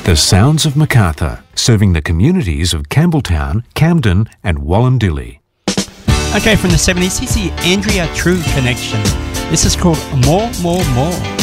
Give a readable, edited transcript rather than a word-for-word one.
The Sounds of Macarthur, serving the communities of Campbelltown, Camden and Wallandilly. Okay, from the 70s, here's the Andrea True Connection. This is called More, More, More.